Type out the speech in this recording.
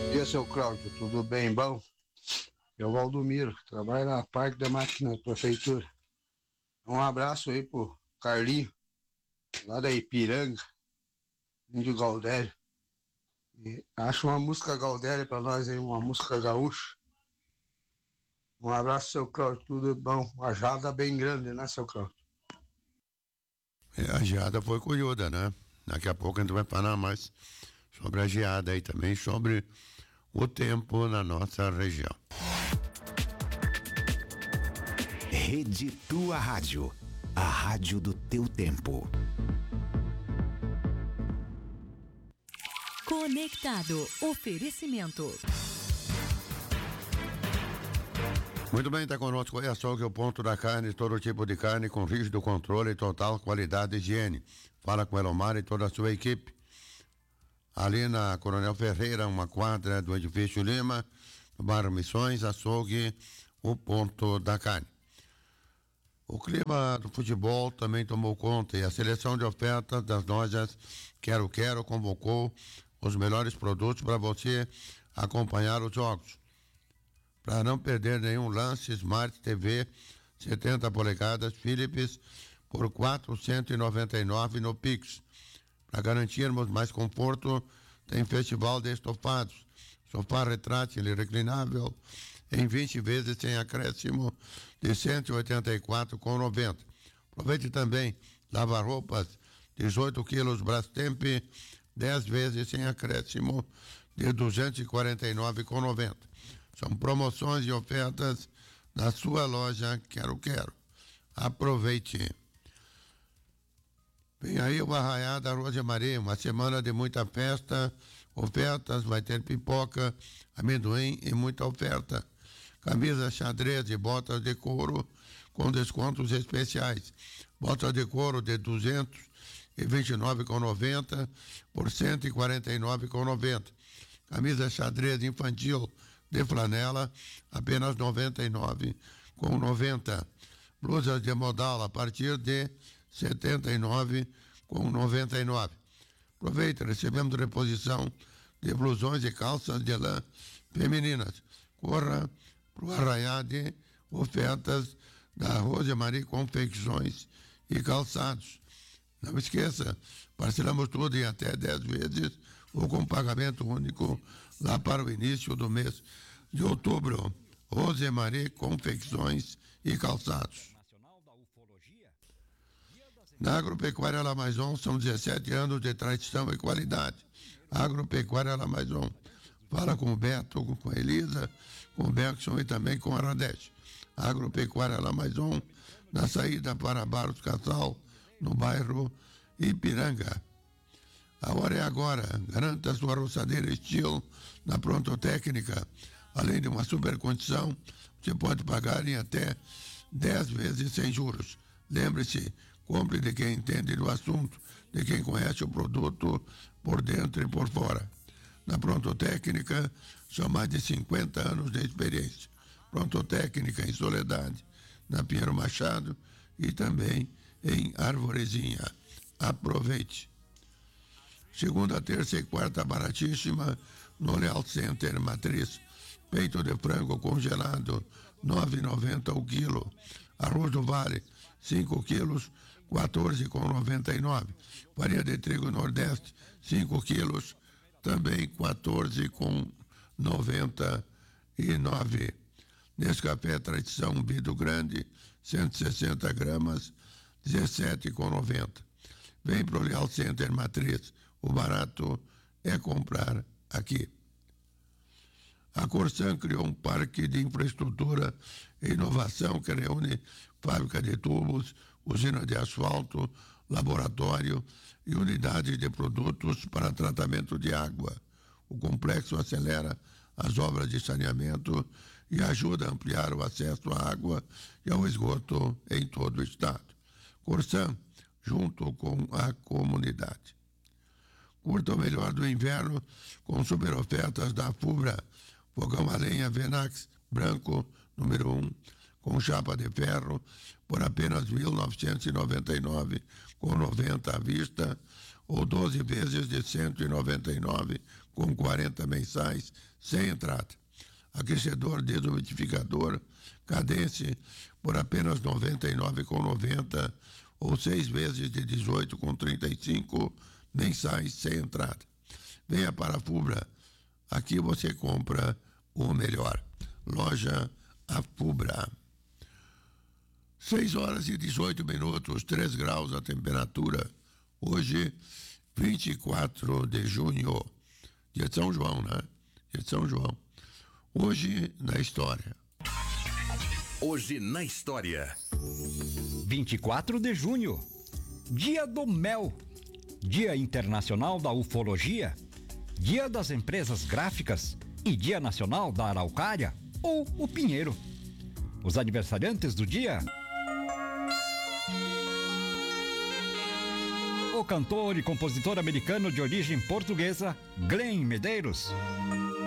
E aí, seu Cláudio, tudo bem? Bom, eu, Valdomiro, trabalho na parte da máquina da prefeitura. Um abraço aí pro Carlinho, lá da Ipiranga, de Galdério. E acha uma música Galdério pra nós aí, uma música gaúcha. Um abraço, seu Cláudio, tudo bom? Uma jada bem grande, né, seu Cláudio? A geada foi colhuda, né? Daqui a pouco a gente vai falar mais sobre a geada aí também, sobre o tempo na nossa região. Rede Tua Rádio, a rádio do teu tempo. Conectado, oferecimento. Muito bem, está conosco o Açougue, o ponto da carne, todo tipo de carne com rígido controle e total qualidade e higiene. Fala com o Elomar e toda a sua equipe. Ali na Coronel Ferreira, uma quadra do edifício Lima, no bairro Missões, Açougue, o ponto da carne. O clima do futebol também tomou conta e a seleção de ofertas das lojas Quero Quero convocou os melhores produtos para você acompanhar os jogos. Para não perder nenhum lance, Smart TV 70 polegadas Philips por R$ 499 no Pix. Para garantirmos mais conforto, tem Festival de Estofados, sofá retrátil e reclinável em 20 vezes sem acréscimo de R$ 184,90. Aproveite também lava-roupas 18 quilos Brastemp 10 vezes sem acréscimo de R$ 249,90. São promoções e ofertas na sua loja Quero Quero. Aproveite. Vem aí o Arraiá da Rosa Maria, uma semana de muita festa, ofertas, vai ter pipoca, amendoim e muita oferta. Camisas xadrez e botas de couro com descontos especiais. Botas de couro de R$ 229,90 por R$ 149,90. Camisa xadrez infantil de flanela, apenas R$ 99,90. Blusas de modal a partir de R$ 79,99. Aproveita, recebemos reposição de blusões e calças de lã femininas. Corra para o Arraiá de ofertas da Rosa Maria Confecções e Calçados. Não esqueça, parcelamos tudo em até 10 vezes ou com pagamento único lá para o início do mês de outubro. Rosa Maria Confecções e Calçados. Na Agropecuária Lamaison são 17 anos de tradição e qualidade. Agropecuária Lamaison. Fala com o Beto, com a Elisa, com o Bergson e também com a Radete. Agropecuária Lamaison, na saída para Barros Casal, no bairro Ipiranga. A hora é agora. Garanta sua roçadeira estilo na Prontotécnica. Além de uma super condição, você pode pagar em até 10 vezes sem juros. Lembre-se, compre de quem entende do assunto, de quem conhece o produto por dentro e por fora. Na Prontotécnica, são mais de 50 anos de experiência. Prontotécnica em Soledade, na Pinheiro Machado e também em Arvorezinha. Aproveite. Segunda, terça e quarta baratíssima no Leal Center Matriz. Peito de frango congelado, R$ 9,90 o quilo. Arroz do Vale, 5 quilos, R$ 14,99. Farinha de trigo Nordeste, 5 quilos, também R$ 14,99. Nescafé Tradição Bido Grande, 160 gramas, R$ 17,90. Vem para o Leal Center Matriz. O barato é comprar aqui. A Corsan criou um parque de infraestrutura e inovação que reúne fábrica de tubos, usina de asfalto, laboratório e unidade de produtos para tratamento de água. O complexo acelera as obras de saneamento e ajuda a ampliar o acesso à água e ao esgoto em todo o estado. Corsan, junto com a comunidade. Curta o melhor do inverno com super ofertas da Fubra. Fogão a lenha Venax branco, número 1, com chapa de ferro, por apenas R$ 1.999,90 à vista, ou 12 vezes de R$ 199,40 mensais, sem entrada. Aquecedor desumidificador Cadence por apenas R$ 99,90 ou 6 vezes de R$ 18,35 mensais, sem entrada. Venha para a Fubra, aqui você compra o melhor. Loja A Fubra. 6h18, 3 graus a temperatura. Hoje, 24 de junho, dia de São João, né? Dia de São João. Hoje na história. Hoje na história. 24 de junho, Dia do Mel, Dia Internacional da Ufologia, Dia das Empresas Gráficas e Dia Nacional da Araucária ou o Pinheiro. Os aniversariantes do dia: o cantor e compositor americano de origem portuguesa, Glenn Medeiros.